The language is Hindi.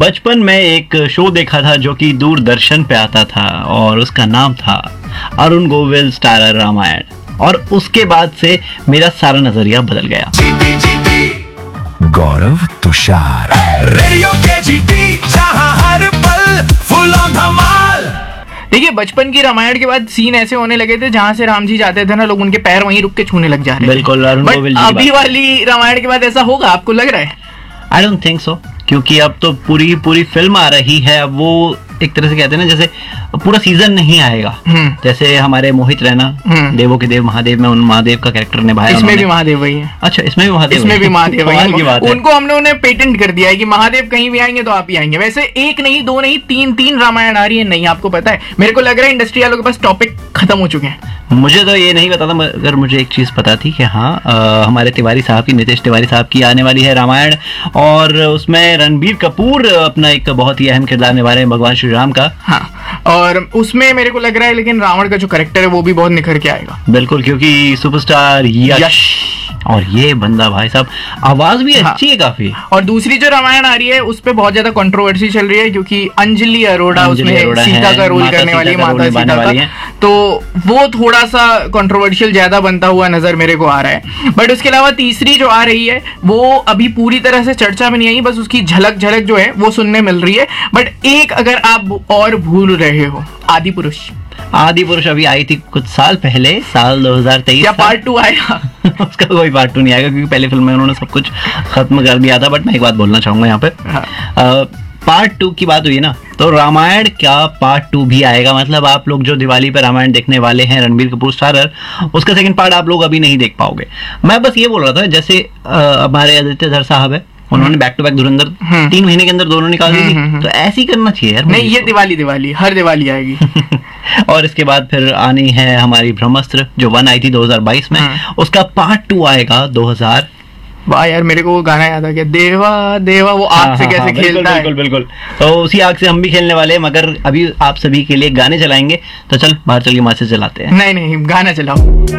बचपन में एक शो देखा था जो कि दूरदर्शन पे आता था और उसका नाम था अरुण गोविल स्टारर रामायण, और उसके बाद से मेरा सारा नजरिया बदल गया। गौरव तुषार, रेडियो KGP, जहां हर पल फुल ऑन धमाल। देखिए, बचपन की रामायण के बाद सीन ऐसे होने लगे थे जहां से राम जी जाते थे ना, लोग उनके पैर वहीं रुक के छूने लग जा रहे थे। बिल्कुल, अरुण गोविल जी। अभी वाली रामायण के बाद ऐसा होगा, आपको लग रहा है? आई डोंट थिंक सो, क्योंकि अब तो पूरी फिल्म आ रही है। अब वो एक तरह से कहते हैं ना, जैसे पूरा सीजन नहीं आएगा। जैसे हमारे मोहित रैना देवों के देव महादेव में उन महादेव का कैरेक्टर निभाया। इसमें भी महादेव वही है। अच्छा, इसमें भी महादेव वही है। उनको हमने उन्हें पेटेंट कर दिया है कि महादेव कहीं भी आएंगे तो आप ही आएंगे। वैसे एक नहीं, दो नहीं, तीन रामायण आ रही है। नहीं, आपको पता है, मेरे को लग रहा है इंडस्ट्री वालों के पास टॉपिक खत्म हो चुके हैं। मुझे तो ये नहीं पता था, मगर मुझे एक चीज पता थी कि हाँ, हमारे तिवारी साहब की, नितेश तिवारी साहब की आने वाली है रामायण, और उसमें रणबीर कपूर अपना एक बहुत ही अहम किरदार निभा रहे हैं भगवान श्री राम का। हाँ, और उसमें मेरे को लग रहा है लेकिन रावण का जो कैरेक्टर है वो भी बहुत निखर के आएगा। बिल्कुल, क्योंकि सुपरस्टार यश और ये बंदा भाई साहब, आवाज भी अच्छी है काफी। और दूसरी जो रामायण आ रही है उस पे बहुत ज्यादा कंट्रोवर्सी चल रही है, क्योंकि अंजलि अरोड़ा उसमें सीता का रोल करने वाली है, माता सीता का। तो वो थोड़ा सा कंट्रोवर्शियल ज्यादा बनता हुआ नजर मेरे को आ रहा है। बट उसके अलावा तीसरी जो आ रही है वो अभी पूरी तरह से चर्चा में नहीं आई, बस उसकी झलक जो है वो सुनने मिल रही है। बट एक अगर आप और भूल रहे हो, आदि पुरुष अभी आई थी कुछ साल पहले, साल 2023। क्या पार्ट 2 आएगा? उसका कोई पार्ट 2 नहीं आएगा, क्योंकि पहले फिल्म में उन्होंने सब कुछ खत्म कर दिया था। बट मैं एक बात बोलना चाहूंगा यहाँ पे, पार्ट 2 की बात हुई ना, तो रामायण क्या पार्ट 2 भी आएगा। मतलब आप लोग जो दिवाली पे रामायण देखने वाले हैं रणबीर कपूर स्टारर, उसका सेकंड पार्ट आप लोग अभी नहीं देख पाओगे। मैं बस ये बोल रहा था, जैसे हमारे आदित्य धर साहब है, उन्होंने बैक टू बैक धुरंधर 3 महीने के अंदर दोनों निकाल दी थी, तो ऐसी करना चाहिए यार। नहीं, ये दिवाली हर दिवाली आएगी। और इसके बाद फिर आनी है हमारी ब्रह्मास्त्र, जो 1 आई थी 2022 में, उसका पार्ट 2 आएगा 2000। वाह यार, मेरे को वो गाना याद आ गया, देवा देवा, वो आग से कैसे खेलता है। बिल्कुल। तो उसी आग से हम भी खेलने वाले हैं, मगर अभी आप सभी के लिए गाने चलाएंगे। तो चल बाहर चल के माचिस जलाते हैं। नहीं, गाना चलाओ।